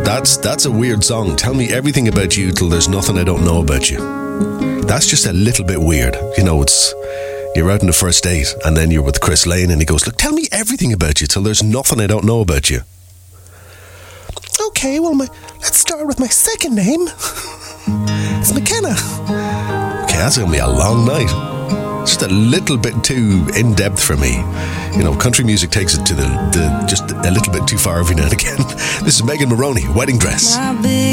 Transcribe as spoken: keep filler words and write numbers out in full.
That's that's a weird song. Tell me everything about you till there's nothing I don't know about you. That's just a little bit weird. You know, it's you're out on the first date and then you're with Chris Lane and he goes, look, tell me everything about you till there's nothing I don't know about you. Okay, well, my let's start with my second name. It's McKenna. Okay, that's going to be a long night. Just a little bit too in-depth for me. You know, country music takes it to the, the just a little bit too far every now and again. This is Megan Maroney, Wedding Dress.